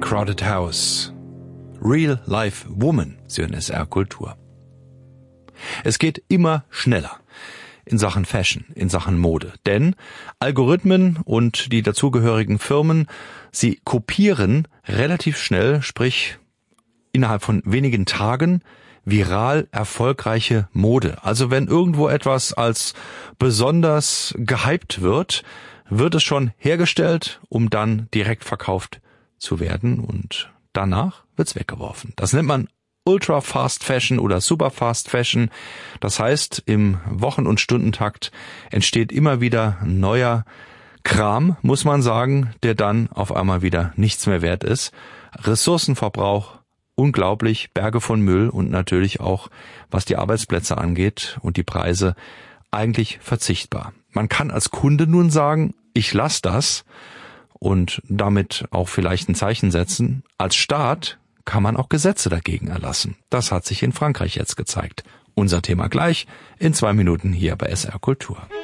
Crowded House. Real Life Woman sur SR Kultur. Es geht immer schneller in Sachen Fashion, in Sachen Mode. Denn Algorithmen und die dazugehörigen Firmen, sie kopieren relativ schnell, sprich innerhalb von wenigen Tagen, viral erfolgreiche Mode. Also wenn irgendwo etwas als besonders gehypt wird, wird es schon hergestellt, um dann direkt verkauft zu werden und danach wird's weggeworfen. Das nennt man Ultra Fast Fashion oder Super Fast Fashion. Das heißt, im Wochen- und Stundentakt entsteht immer wieder neuer Kram, muss man sagen, der dann auf einmal wieder nichts mehr wert ist. Ressourcenverbrauch unglaublich, Berge von Müll und natürlich auch, was die Arbeitsplätze angeht und die Preise, eigentlich verzichtbar. Man kann als Kunde nun sagen, ich lasse das und damit auch vielleicht ein Zeichen setzen. Als Staat kann man auch Gesetze dagegen erlassen. Das hat sich in Frankreich jetzt gezeigt. Unser Thema gleich in 2 Minuten hier bei SR Kultur.